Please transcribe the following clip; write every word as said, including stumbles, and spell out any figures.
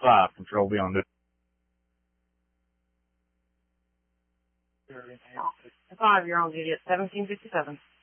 five, control be on this. Five, you're on duty at seventeen fifty-seven.